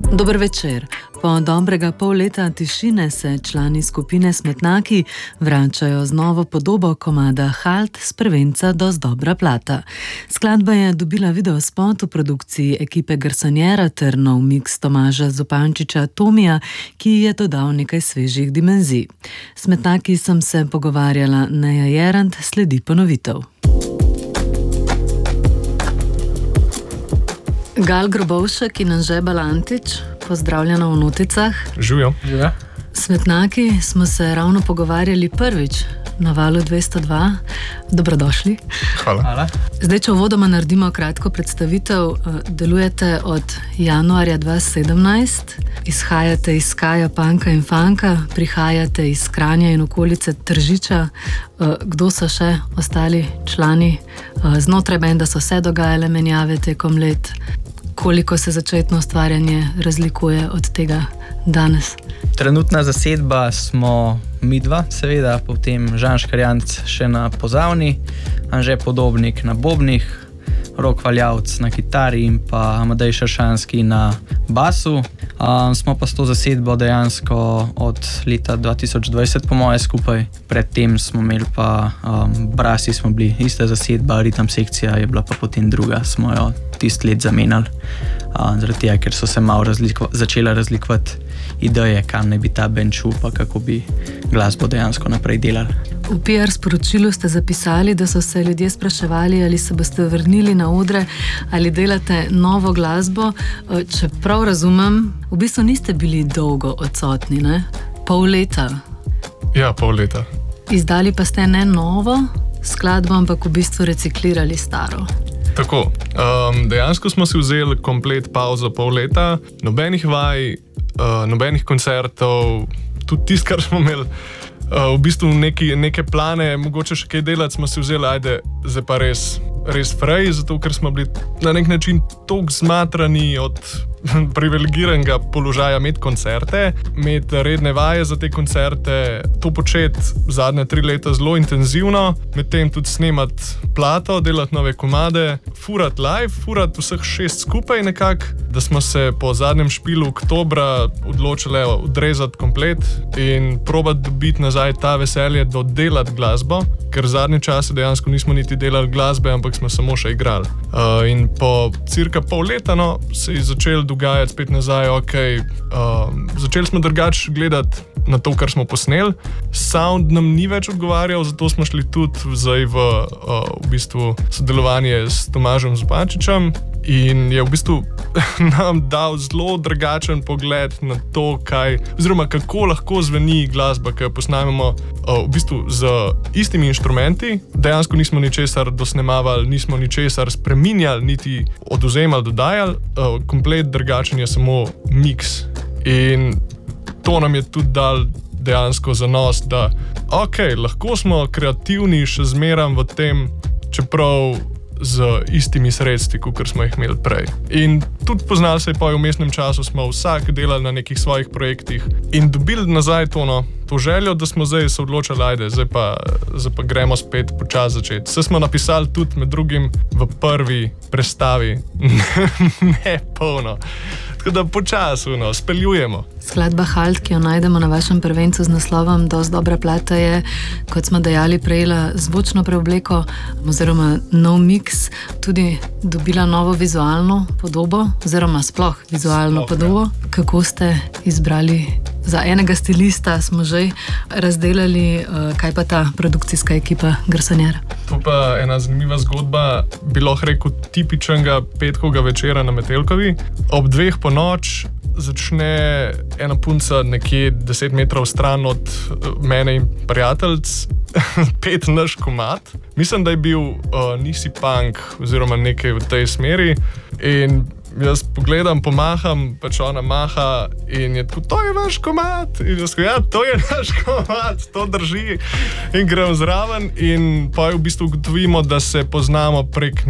Dober večer. Po dobrega pol leta tišine se člani skupine Smetnaki vračajo z novo podobo komada Halt s prvenca Dost dobra plata. Skladba je dobila videospot v produkciji ekipe Garsonjera ter nov miks Tomaža Zupančiča Tomija, ki je dodal nekaj svežih dimenzij. Smetnaki sem se pogovarjala, Neja Jerant, sledi ponovitev. Gal Grobovšek in Anže Balantič, pozdravljena v Noticah. Živijo. Ja. Smetnaki smo se ravno pogovarjali prvič na Valu 202. Dobrodošli. Hvala. Zdaj, če uvodoma naredimo kratko predstavitev, delujete od januarja 2017, izhajate iz skaja, punka in funka, prihajate iz Kranja in okolice Tržiča. Kdo so še ostali člani? Znotraj benda so se dogajale menjave tekom let. Koliko se začetno ustvarjanje razlikuje od tega danes? Trenutna zasedba smo mi dva, seveda, potem Žan Škarjanc še na pozavni, Anže Podobnik na bobnih, Rok Valjavc na kitari in pa Amadej Šaršanski na basu. Smo pa s to zasedbo dejansko od leta 2020 po moje skupaj. Predtem smo imeli pa Brasi, smo bili ista zasedba, Ritam sekcija je bila pa potem druga, smo jo tisti let zamenjali. Zaradi tega, ker so se malo začela razlikovati ideje, kam naj bi ta band šel, pa kako bi glasbo dejansko naprej delali. V PR sporočilu ste zapisali, da so se ljudje spraševali, ali se boste vrnili na odre, ali delate novo glasbo. Če prav razumem, v bistvu niste bili dolgo odsotni, ne? Pol leta. Ja, pol leta. Izdali pa ste ne novo skladbo, ampak v bistvu reciklirali staro. Tako, dejansko smo si vzeli komplet pauzo pol leta, nobenih vaj, nobenih koncertov, tudi tisto, kar smo imeli v bistvu neke plane, mogoče še kaj delati, smo si vzeli, ajde, zdaj pa res frej, zato ker smo bili na nek način toliko zmatrani od privilegiranega položaja imeti koncerte, imeti redne vaje za te koncerte, to početi zadnje 3 leta zelo intenzivno, medtem tudi snemati plato, delati nove komade, furati live, furati vseh 6 skupaj nekako, da smo se po zadnjem špilu oktobra odločili odrezati komplet in probati dobiti nazaj ta veselje dodelati glasbo, ker zadnje čase dejansko nismo niti delali glasbe, ampak smo samo še igrali. In po cirka pol leta se je začel dogajati spet nazaj, začeli smo drugače gledati na to, kar smo posneli. Sound nam ni več odgovarjal, zato smo šli tudi zdaj v bistvu sodelovanje s Tomažem Zupančičem in je v bistvu nam dal zelo drugačen pogled na to, kako lahko zveni glasba, ki jo posnamemo v bistvu z istimi inštrumenti. Dejansko nismo ničesar dosnemavali, nismo ničesar spreminjali, niti odvzemali, dodajali. Komplet drugačen je samo miks. In to nam je tudi dal dejansko zanos, da lahko smo kreativni še zmeram v tem, čeprav z istimi sredstvi, kot smo jih imeli prej. In tudi poznali se je v vmesnem času, smo vsak delali na nekih svojih projektih in dobili nazaj to željo, da smo zdaj se odločili, ajde, zdaj pa gremo spet počasi začeti. Vse smo napisali tudi med drugim v prvi prestavi, ne polno. Tako da počasi speljujemo. Skladba Halt, ki jo najdemo na vašem prvencu z naslovom Dost dobra plata, je, kot smo dejali, prejela zvočno preobleko oziroma nov miks, tudi dobila novo vizualno podobo oziroma sploh vizualno podobo. Kako ste izbrali? Za enega stilista smo že razdelali, kaj pa ta produkcijska ekipa Garsonjera. To pa ena zanimiva zgodba, bi lahko rekel tipičnega petkovega večera na Metelkovi. Ob 2 ponoči začne ena punca nekje 10 metrov stran od mene in prijateljc pet naš komad. Mislim, da je bil Nisi punk oziroma nekaj v tej smeri in jaz pogledam, pomaham, pač ona maha in je tako, to je vaš komad. In jaz ja, to je naš komad, to drži. In grem zraven in pa v bistvu ugotovimo, da se poznamo prek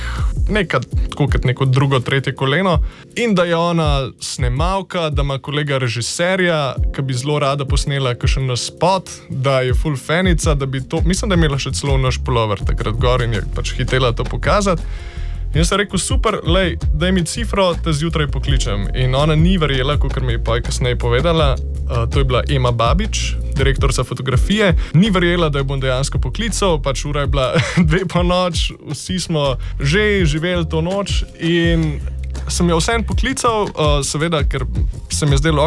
tako kot neko drugo, tretje koleno in da je ona snemalka, da ima kolega režiserja, ki bi zelo rada posnela kakšen naš spot, da je full fanica, da bi to, mislim, da je imela še celo naš pulover takrat gor in je pač hitela to pokazati. In jaz sem rekel, super, daj mi cifro, te zjutraj pokličem. In ona ni verjela, kot mi je pa kasneje povedala, to je bila Ema Babič, direktorica fotografije, ni verjela, da jo bom dejansko poklical, pač ura je bila 2 po noč, vsi smo že živeli to noč in sem jo vseeno poklical, seveda, ker se mi je zdelo,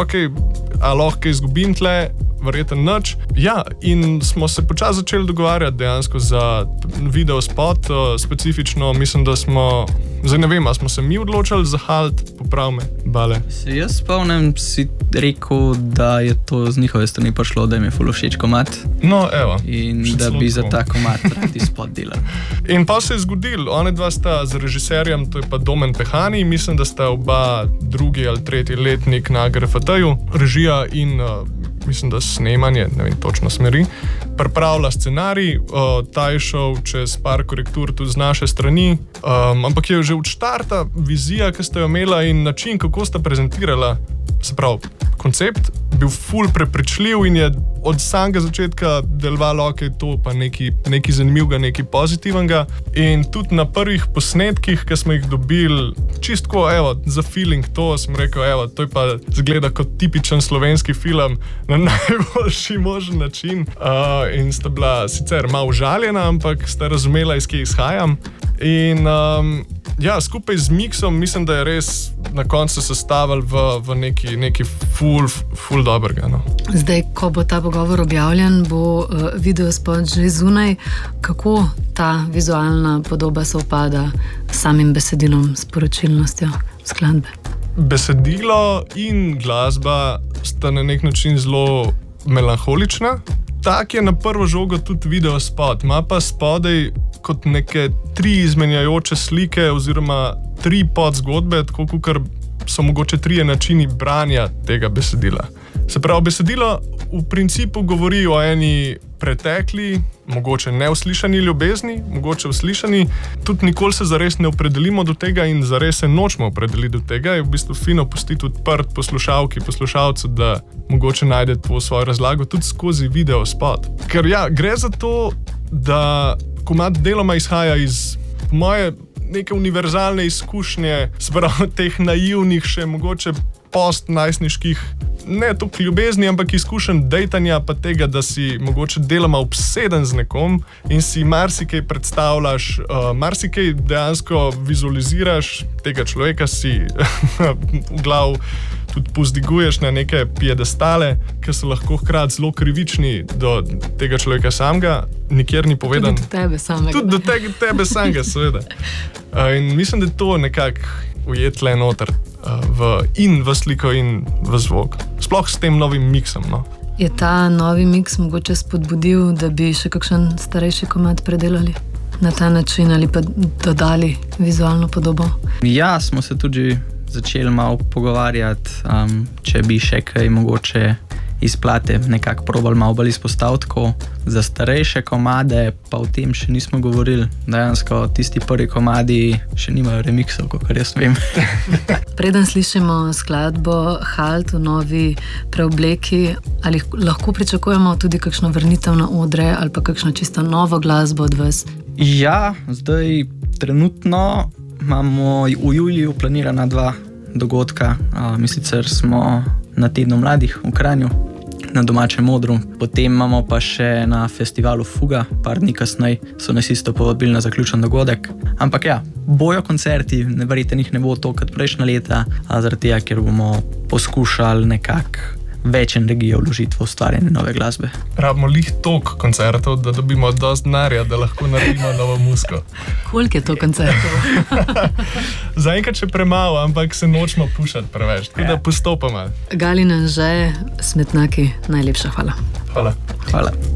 a lahko izgubim tle, verjetno nič. Ja, in smo se počasi začeli dogovarjati dejansko za video spot, specifično mislim, da smo, zdaj ne vem, a smo se mi odločili za Halt, poprav me, Bale. Se jaz spomnim, si rekel, da je to z njihove strani prišlo, da jim je ful všeč komad. No, evo. In da bi za ta komad radi spot delali. In pa se je zgodil, one dva sta z režiserjem, to je pa Domen Pehani, mislim, da sta oba 2. ali 3. letnik na GRFT-ju, režija in mislim, da snemanje, ne vem točno smeri, pripravila scenarij, ta je šel čez par korektur tudi z naše strani, ampak je že od štarta vizija, ki sta jo imela in način, kako sta prezentirala, se pravi, koncept bil ful prepričljiv in je od samega začetka delovalo, to pa nekaj zanimivega, nekaj pozitivnega. In tudi na prvih posnetkih, ki smo jih dobili, čistko, za feeling to, sem rekel, to je pa zgleda kot tipičen slovenski film na najboljši možen način. In sta bila sicer malo užaljena, ampak sta razumela, iz kje izhajam. In ja, skupaj z miksom mislim, da je res na koncu sestavili v neki ful dobrega. No. Zdaj, ko bo ta pogovor objavljen, bo video spot že zunaj. Kako ta vizualna podoba sovpada s samim besedilom, sporočilnostjo skladbe? Besedilo in glasba sta na nek način zelo melanholična. Tak je na prvo žogo tudi video spot. Ima pa spodaj kot neke 3 izmenjajoče slike oziroma 3 podzgodbe, tako kot so mogoče 3 načini branja tega besedila. Se pravi, besedilo v principu govori o eni pretekli, mogoče neuslišani ljubezni, mogoče uslišani, tudi nikoli se zares ne opredelimo do tega in zares se nočemo opredeliti do tega, je v bistvu fino pustiti odprt poslušalcu, da mogoče najde to svojo razlago tudi skozi video spot. Ker ja, gre za to, da komad deloma izhaja iz moje neke univerzalne izkušnje, sprav teh naivnih, še mogoče post-najstniških, ne toliko ljubezni, ampak izkušenj dejtanja, pa tega, da si mogoče deloma obseden z nekom in si marsikaj predstavljaš, marsikaj dejansko vizualiziraš, tega človeka si v glavu tudi pozdiguješ na neke piedestale, ki so lahko hkrati zelo krivični do tega človeka samega, nikjer ni povedan. Tudi do tebe samega. Tudi do tebe samega, seveda. In mislim, da je to nekako ujetle noter in v sliko in v zvok. Sploh s tem novim miksom, no. Je ta novi miks mogoče spodbudil, da bi še kakšen starejši komad predelali na ta način ali pa dodali vizualno podobo? Ja, smo se tudi začeli malo pogovarjati, če bi še kaj mogoče iz plate nekako probali malo bolj izpostaviti, ko za starejše komade pa o tem še nismo govorili. Dejansko tisti prvi komadi še nimajo remiksov, kakor jaz vem. Preden slišimo skladbo Halt v novi preobleki, ali lahko pričakujemo tudi kakšno vrnitev na odre ali pa kakšno čisto novo glasbo od vas? Ja, zdaj trenutno imamo v juliju planirana 2 dogodka. Mi sicer smo na Tednu mladih v Kranju, na domačem odru. Potem imamo pa še na festivalu Fuga, par dni kasneje so nas isto povabili na zaključen dogodek. Ampak ja, bojo koncerti, verjetno jih ne bo to kot prejšnja leta, zaradi tega, ker bomo poskušali nekako več energije vložiti v ustvarjanje nove glasbe. Rabimo lih toliko koncertov, da dobimo dosti denarja, da lahko naredimo novo muziko. Koliko je to koncertov? Zaenkrat še premalo, ampak se nočemo pušati preveč, tako da postopoma. Gali in Anže, Smetnaki, najlepša hvala. Hvala. Hvala.